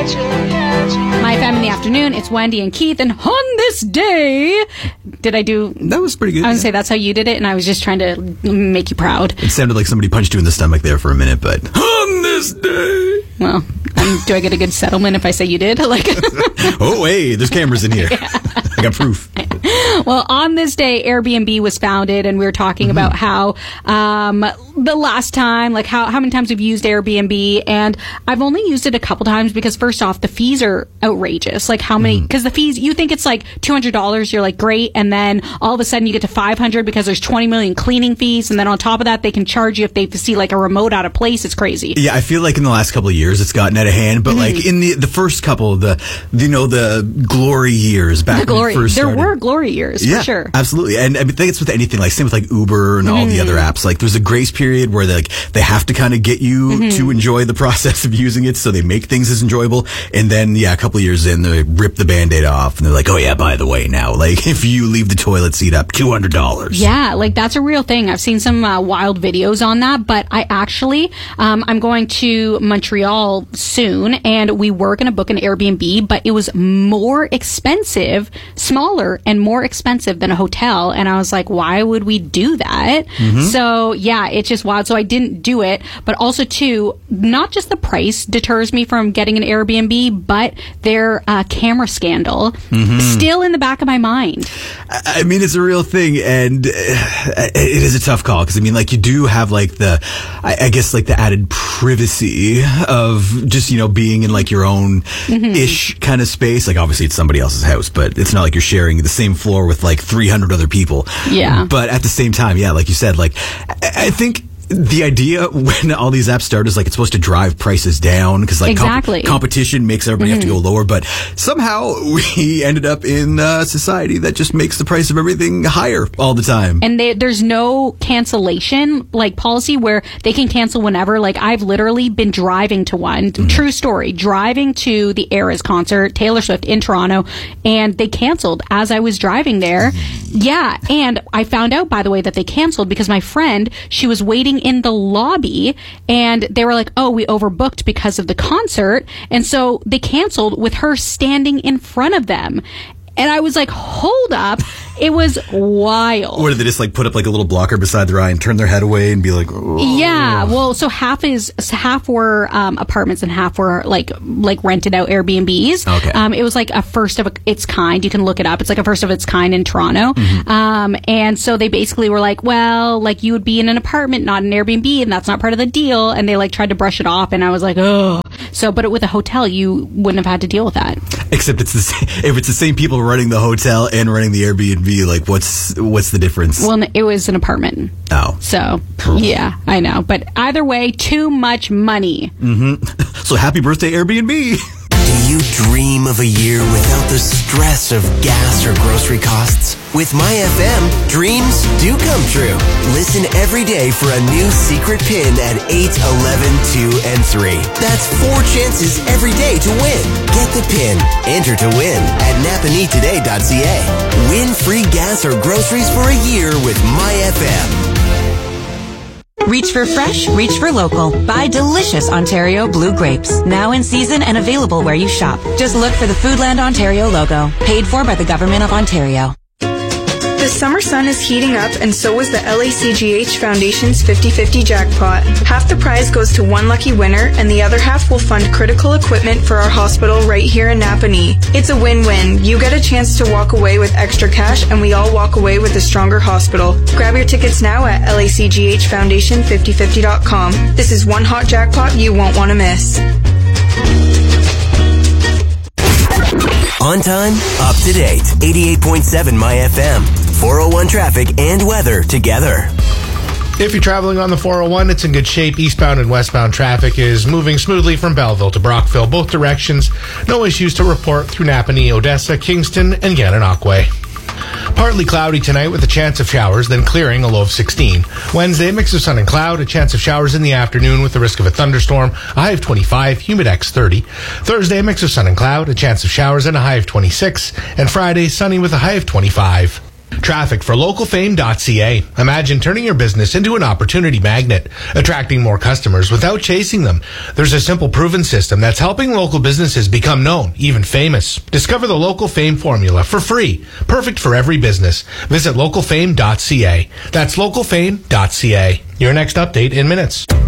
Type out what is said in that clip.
My FM in the afternoon, it's Wendy and Keith, and on this day, did I do... That was pretty good. I was going to say, that's how you did it, and I was just trying to make you proud. It sounded like somebody punched you in the stomach there for a minute, but on this day... Well, do I get a good settlement if I say you did? Like, oh, hey, there's cameras in here. Yeah. I got proof. Well, on this day, Airbnb was founded, and we were talking about how the last time, like how many times we've used Airbnb, and I've only used it a couple times because, first off, the fees are outrageous. Like, how many? Because the fees, you think it's like $200, you're like, great, and then all of a sudden you get to $500 because there's 20 million cleaning fees, and then on top of that, they can charge you if they see like a remote out of place. It's crazy. Yeah, I feel like in the last couple of years it's gotten out of hand, but like in the first couple, the glory years back when we first started. There were glory years, for sure. Absolutely. And I think it's with anything, like same with like Uber and all the other apps. Like there's a grace period where they have to kind of get you to enjoy the process of using it, so they make things as enjoyable. And then, a couple of years in, they rip the Band-Aid off and they're like, oh yeah, by the way, now, like if you leave the toilet seat up, $200. Yeah, like that's a real thing. I've seen some wild videos on that, but I actually, I'm going to Montreal soon, and we were going to book an Airbnb, but it was more expensive, smaller and more expensive than a hotel. And I was like, why would we do that? So yeah, it's just wild. So I didn't do it, but also too, not just the price deters me from getting an Airbnb, but their camera scandal still in the back of my mind. I mean, it's a real thing, and it is a tough call because I mean, like you do have like I guess like the added privacy of just being in like your own ish kind of space. Like obviously it's somebody else's house, but it's not like you're sharing the same floor with like 300 other people. Yeah. But at the same time, yeah, like you said, like I think the idea when all these apps start is like it's supposed to drive prices down because like competition makes everybody have to go lower, but somehow we ended up in a society that just makes the price of everything higher all the time. And there's no cancellation like policy where they can cancel whenever. Like I've literally been driving to one, true story, driving to the Eras concert, Taylor Swift in Toronto, and they canceled as I was driving there. Yeah, and I found out, by the way, that they canceled because my friend, she was waiting in the lobby, and they were like, oh, we overbooked because of the concert, and so they canceled with her standing in front of them. And I was like, hold up. It was wild. Or did they just like put up like a little blocker beside their eye and turn their head away and be like, oh. Yeah. Well, so half were apartments and half were like rented out Airbnbs. Okay. It was like a first of its kind. You can look it up. It's like a first of its kind in Toronto. And so they basically were like, well, like you would be in an apartment, not an Airbnb, and that's not part of the deal. And they like tried to brush it off, and I was like, oh. So, but with a hotel, you wouldn't have had to deal with that. Except if it's the same people running the hotel and running the Airbnb, like what's the difference? Well, it was an apartment. Oh. So, yeah, I know. But either way, too much money. So happy birthday, Airbnb. Do you dream of a year without the stress of gas or grocery costs? With MyFM, dreams do come true. Listen every day for a new secret pin at 8, 11, 2, and 3. That's 4 chances every day to win. Get the pin. Enter to win at napanitoday.ca. Win free gas or groceries for a year with MyFM. Reach for fresh, reach for local. Buy delicious Ontario blue grapes. Now in season and available where you shop. Just look for the Foodland Ontario logo. Paid for by the Government of Ontario. The summer sun is heating up, and so is the LACGH Foundation's 50-50 jackpot. Half the prize goes to one lucky winner, and the other half will fund critical equipment for our hospital right here in Napanee. It's a win-win. You get a chance to walk away with extra cash, and we all walk away with a stronger hospital. Grab your tickets now at LACGHFoundation5050.com. This is one hot jackpot you won't want to miss. On time, up to date. 88.7 MyFM. 401 traffic and weather together. If you're traveling on the 401, it's in good shape. Eastbound and westbound traffic is moving smoothly from Belleville to Brockville, both directions. No issues to report through Napanee, Odessa, Kingston, and Gananoque. Partly cloudy tonight with a chance of showers, then clearing, a low of 16. Wednesday, mix of sun and cloud, a chance of showers in the afternoon with the risk of a thunderstorm, a high of 25, humidex 30. Thursday, mix of sun and cloud, a chance of showers and a high of 26. And Friday, sunny with a high of 25. Traffic for localfame.ca. Imagine turning your business into an opportunity magnet, attracting more customers without chasing them. There's a simple proven system that's helping local businesses become known, even famous. Discover the Local Fame formula for free. Perfect for every business. Visit localfame.ca. That's localfame.ca. Your next update in minutes.